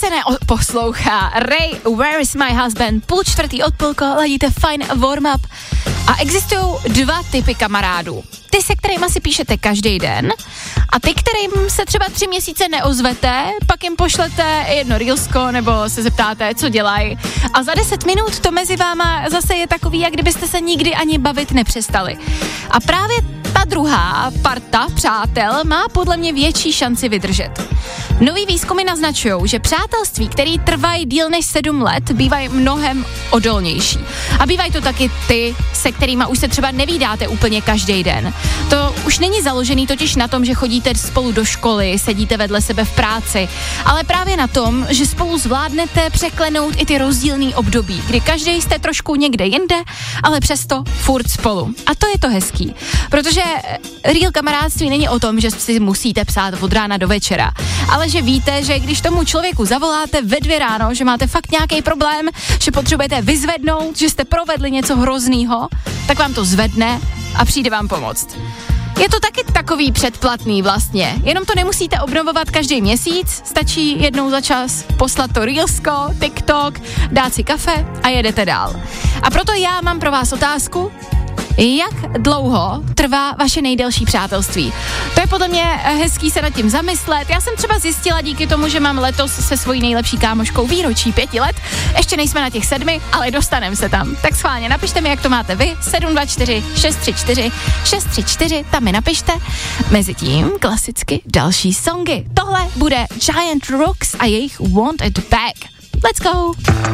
se neposlouchá. Ray, Where is my husband? 3:30 odpolko, ladíte Fine warm up. A existují dva typy kamarádů. Ty, se kterýma si píšete každý den, a ty, kterým se třeba 3 měsíce neozvete, pak jim pošlete jedno reelsko nebo se zeptáte, co dělají. A za 10 minut to mezi váma zase je takový, jak kdybyste se nikdy ani bavit nepřestali. A právě ta druhá parta přátel má podle mě větší šanci vydržet. Nový výzkumy naznačují, že přátelství, které trvají díl než 7 let, bývají mnohem odolnější. A bývají to taky ty, se kterýma už se třeba nevídáte úplně každý den. To už není založený totiž na tom, že chodíte spolu do školy, sedíte vedle sebe v práci, ale právě na tom, že spolu zvládnete překlenout i ty rozdílný období, kdy každý jste trošku někde jinde, ale přesto furt spolu. A to je to hezký, protože real kamarádství není o tom, že si musíte psát od rána do večera, ale že víte, že když tomu člověku zavoláte ve 2 ráno, že máte fakt nějaký problém, že potřebujete vyzvednout, že jste provedli něco hroznýho, tak vám to zvedne a přijde vám pomoct. Je to taky takový předplatný vlastně, jenom to nemusíte obnovovat každý měsíc, stačí jednou za čas poslat to reelsko, TikTok, dát si kafe a jedete dál. A proto já mám pro vás otázku, jak dlouho trvá vaše nejdelší přátelství? To je podle mě hezký se nad tím zamyslet. Já jsem třeba zjistila díky tomu, že mám letos se svojí nejlepší kámoškou výročí 5 let. Ještě nejsme na těch 7, ale dostaneme se tam. Tak schválně napište mi, jak to máte vy. 724 634 634, tam mi napište. Mezitím klasicky další songy. Tohle bude Giant Rooks a jejich Want It Back. Let's go!